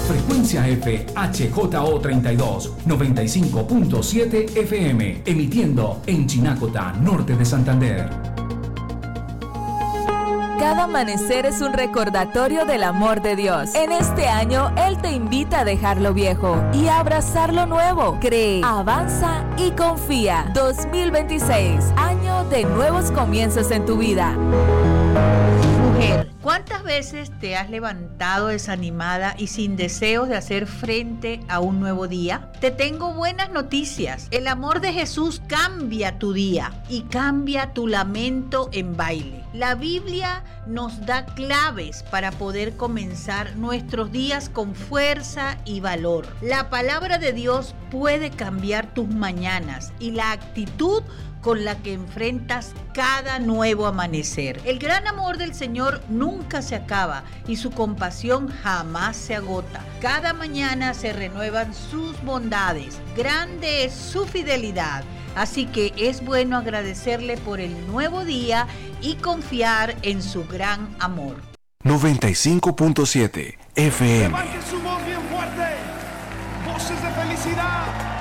Frecuencia F HJO 32, 95.7 FM, emitiendo en Chinacota, norte de Santander. Cada amanecer es un recordatorio del amor de Dios. En este año, Él te invita a dejar lo viejo y a abrazar lo nuevo. Cree, avanza y confía. 2026, año de nuevos comienzos en tu vida. Mujer, ¿cuántas veces te has levantado desanimada y sin deseos de hacer frente a un nuevo día? Te tengo buenas noticias. El amor de Jesús cambia tu día y cambia tu lamento en baile. La Biblia nos da claves para poder comenzar nuestros días con fuerza y valor. La palabra de Dios puede cambiar tus mañanas y la actitud con la que enfrentas cada nuevo amanecer. El gran amor del Señor nunca se acaba y su compasión jamás se agota. Cada mañana se renuevan sus bondades. Grande es su fidelidad. Así que es bueno agradecerle por el nuevo día y confiar en su gran amor. 95.7 FM. Levanten su voz bien fuerte. Voces de felicidad.